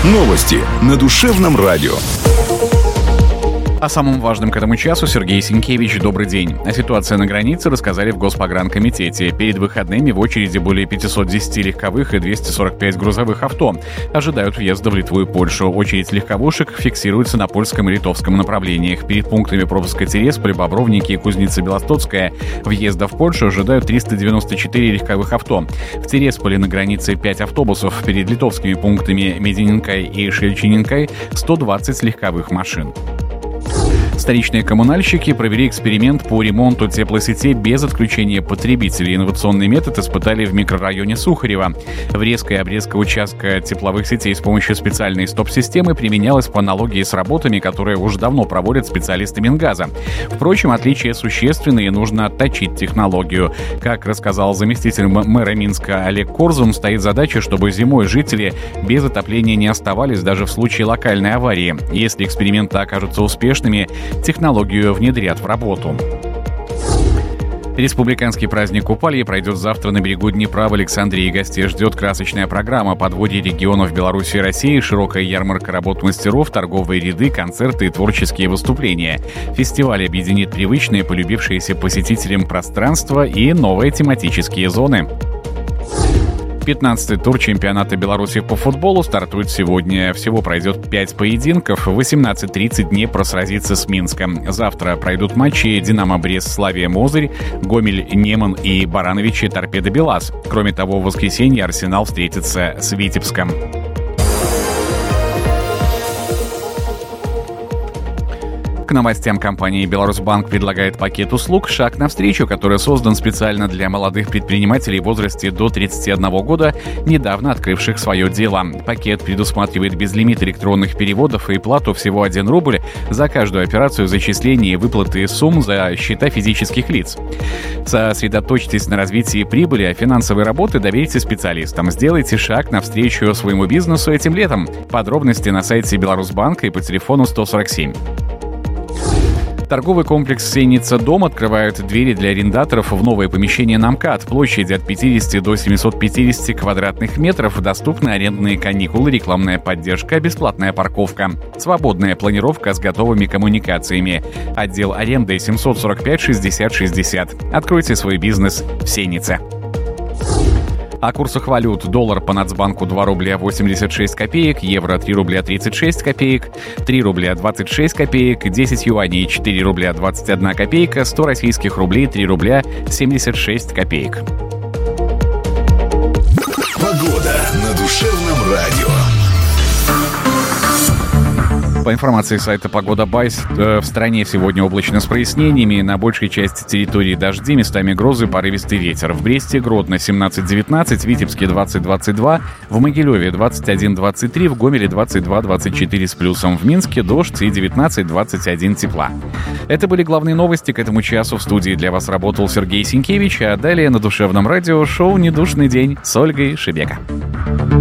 Новости на Душевном радио. О самом важном к этому часу Сергей Сенкевич. Добрый день. О ситуации на границе рассказали в Госпогранкомитете. Перед выходными в очереди более 510 легковых и 245 грузовых авто. Ожидают въезда в Литву и Польшу. Очередь легковушек фиксируется на польском и литовском направлениях. Перед пунктами пропуска Тересполь, Бобровники и Кузница-Белостоцкая въезда в Польшу ожидают 394 легковых авто. В Тересполе на границе 5 автобусов. Перед литовскими пунктами Медининкай и Шельчининкай 120 легковых машин. Столичные коммунальщики провели эксперимент по ремонту теплосетей без отключения потребителей. Инновационный метод испытали в микрорайоне Сухарево. Врезка и обрезка участка тепловых сетей с помощью специальной стоп-системы применялась по аналогии с работами, которые уже давно проводят специалисты Мингаза. Впрочем, отличия существенные, нужно отточить технологию. Как рассказал заместитель мэра Минска Олег Корзун, стоит задача, чтобы зимой жители без отопления не оставались даже в случае локальной аварии. Если эксперименты окажутся успешными, технологию внедрят в работу. Республиканский праздник Купалья пройдет завтра на берегу Днепра в Александрии. Гостей ждет красочная программа, подводье регионов Беларуси и России, широкая ярмарка работ мастеров, торговые ряды, концерты и творческие выступления. Фестиваль объединит привычные, полюбившиеся посетителям пространства и новые тематические зоны. 15-й тур чемпионата Беларуси по футболу стартует сегодня. Всего пройдет 5 поединков. В 18:30 Днепр сразится с Минском. Завтра пройдут матчи «Динамо Брест», «Славия Мозырь», «Гомель Неман» и «Барановичи» «Торпедо Белаз». Кроме того, в воскресенье «Арсенал» встретится с «Витебском». К новостям компании «Беларусьбанк» предлагает пакет услуг «Шаг навстречу», который создан специально для молодых предпринимателей в возрасте до 31 года, недавно открывших свое дело. Пакет предусматривает безлимит электронных переводов и плату всего 1 рубль за каждую операцию зачисления и выплаты сумм за счета физических лиц. Сосредоточьтесь на развитии прибыли, а финансовой работы доверьте специалистам. Сделайте шаг навстречу своему бизнесу этим летом. Подробности на сайте «Беларусьбанка» и по телефону 147. Торговый комплекс «Сенница-Дом» открывает двери для арендаторов в новое помещение на МКАД. Площадь от 50 до 750 квадратных метров. Доступны арендные каникулы, рекламная поддержка, бесплатная парковка. Свободная планировка с готовыми коммуникациями. Отдел аренды 745 60 60. Откройте свой бизнес в Сеннице. О курсах валют. Доллар по Нацбанку 2 рубля 86 копеек, евро 3 рубля 36 копеек, 3 рубля 26 копеек, 10 юаней 4 рубля 21 копейка, 100 российских рублей 3 рубля 76 копеек. Погода на Душевном радио. По информации сайта «Погода.Байс», в стране сегодня облачно с прояснениями. На большей части территории дожди, местами грозы, порывистый ветер. В Бресте, Гродно 17-19, в Витебске 20-22, в Могилеве 21-23, в Гомеле 22-24 с плюсом, в Минске дождь и 19-21 тепла. Это были главные новости к этому часу. В студии для вас работал Сергей Сенкевич, а далее на Душевном радио шоу «Недушный день» с Ольгой Шебека.